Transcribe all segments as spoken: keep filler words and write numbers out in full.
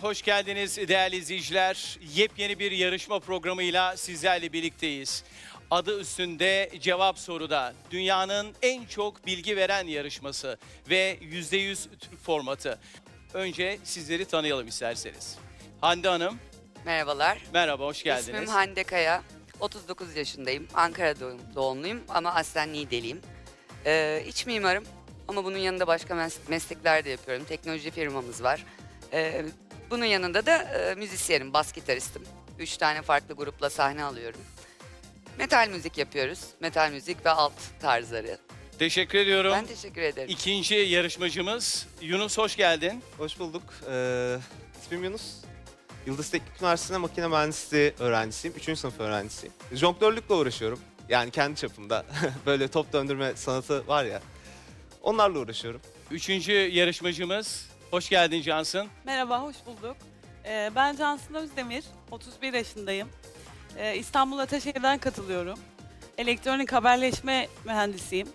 hoş geldiniz değerli izleyiciler. Yepyeni bir yarışma programıyla sizlerle birlikteyiz. Adı üstünde cevap soruda dünyanın en çok bilgi veren yarışması ve yüzde yüz Türk formatı. Önce sizleri tanıyalım isterseniz. Hande Hanım, Merhabalar. merhaba, hoş geldiniz. İsmim Hande Kaya. otuz dokuz yaşındayım. Ankara doğum- doğumluyum ama aslen Niğdeliyim. Ee, iç mimarım ama bunun yanında başka mes- meslekler de yapıyorum. Teknoloji firmamız var. Ee, bunun yanında da e, müzisyenim, bas gitaristim. Üç tane farklı grupla sahne alıyorum. Metal müzik yapıyoruz. Metal müzik ve alt tarzları. Teşekkür ediyorum. Ben teşekkür ederim. İkinci yarışmacımız Yunus, hoş geldin. Hoş bulduk. Ee, ismim Yunus. Yıldız Teknik Üniversitesi'nde makine mühendisliği öğrencisiyim. Üçüncü sınıf öğrencisiyim. Jonglörlükle uğraşıyorum. Yani kendi çapımda. Böyle top döndürme sanatı var ya. Onlarla uğraşıyorum. Üçüncü yarışmacımız, hoş geldin Cansın. Merhaba, hoş bulduk. Ee, ben Cansın Özdemir, otuz bir yaşındayım. Ee, İstanbul Ataşehir'den katılıyorum. Elektronik haberleşme mühendisiyim.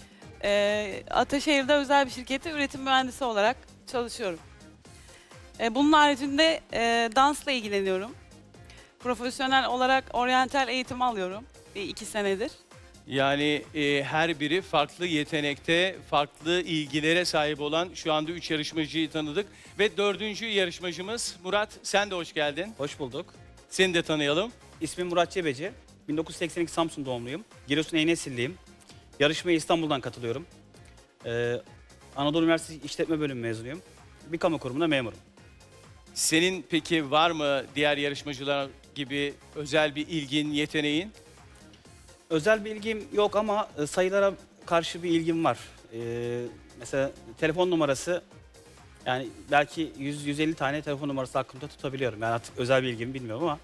Ee, Ataşehir'de özel bir şirkette üretim mühendisi olarak çalışıyorum. Ee, bunun haricinde e, dansla ilgileniyorum. Profesyonel olarak oryantal eğitim alıyorum bir iki senedir. Yani e, her biri farklı yetenekte, farklı ilgilere sahip olan şu anda üç yarışmacıyı tanıdık. Ve dördüncü yarışmacımız Murat, sen de hoş geldin. Hoş bulduk. Seni de tanıyalım. İsmim Murat Cebeci. bin dokuz yüz seksen iki Samsun doğumluyum. Giresun Eyneskilliyim. Yarışmaya İstanbul'dan katılıyorum. Ee, Anadolu Üniversitesi İşletme Bölümü mezunuyum. Bir kamu kurumunda memurum. Senin peki var mı diğer yarışmacılar gibi özel bir ilgin, yeteneğin? Özel bir ilgim yok ama e, sayılara karşı bir ilgim var. Ee, mesela telefon numarası, yani belki yüz yüz elli tane telefon numarası hakkında tutabiliyorum. Yani artık özel bir ilgimi bilmiyorum ama.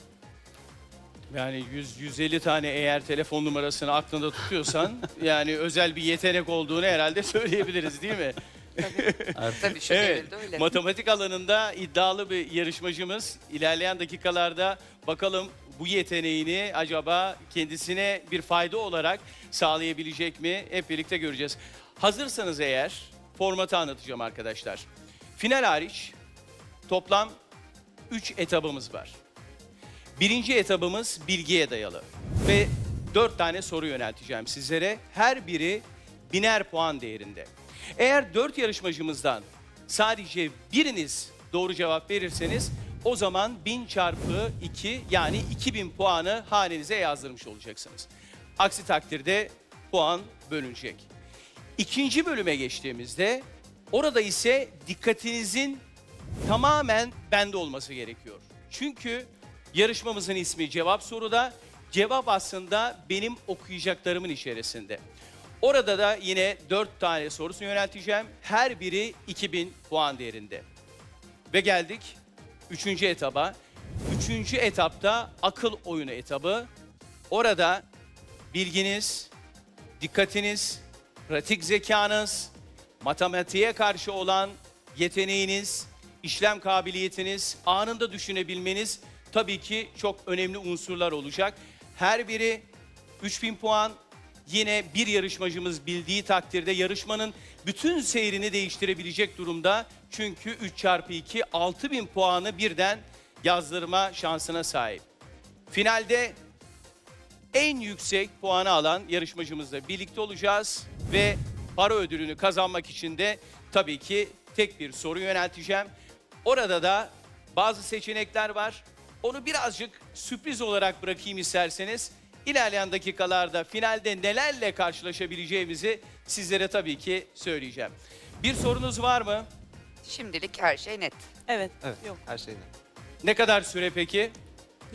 Yani yüz yüz elli tane eğer telefon numarasını aklında tutuyorsan yani özel bir yetenek olduğunu herhalde söyleyebiliriz değil mi? Tabii şu Evet, devirde öyle. matematik alanında iddialı bir yarışmacımız. İlerleyen dakikalarda bakalım bu yeteneğini acaba kendisine bir fayda olarak sağlayabilecek mi? Hep birlikte göreceğiz. Hazırsanız eğer formatı anlatacağım arkadaşlar. Final hariç toplam üç etabımız var. Birinci etabımız bilgiye dayalı ve dört tane soru yönelteceğim sizlere. Her biri biner puan değerinde. Eğer dört yarışmacımızdan sadece biriniz doğru cevap verirseniz o zaman bin çarpı iki yani iki bin puanı hanenize yazdırmış olacaksınız. Aksi takdirde puan bölünecek. İkinci bölüme geçtiğimizde orada ise dikkatinizin tamamen bende olması gerekiyor. Çünkü yarışmamızın ismi Cevap Soru'da. Cevap aslında benim okuyacaklarımın içerisinde. Orada da yine dört tane sorusu yönelteceğim. Her biri iki bin puan değerinde. Ve geldik üçüncü etaba. Üçüncü etapta akıl oyunu etabı. Orada bilginiz, dikkatiniz, pratik zekanız, matematiğe karşı olan yeteneğiniz, işlem kabiliyetiniz, anında düşünebilmeniz tabii ki çok önemli unsurlar olacak. Her biri üç bin puan. Yine bir yarışmacımız bildiği takdirde yarışmanın bütün seyrini değiştirebilecek durumda. Çünkü üç çarpı iki altı bin puanı birden yazdırma şansına sahip. Finalde en yüksek puanı alan yarışmacımızla birlikte olacağız. Ve para ödülünü kazanmak için de tabii ki tek bir soru yönelteceğim. Orada da bazı seçenekler var. Onu birazcık sürpriz olarak bırakayım isterseniz. İlerleyen dakikalarda finalde nelerle karşılaşabileceğimizi sizlere tabii ki söyleyeceğim. Bir sorunuz var mı? Şimdilik her şey net. Evet, Evet, yok. her şeyden. Ne kadar süre peki?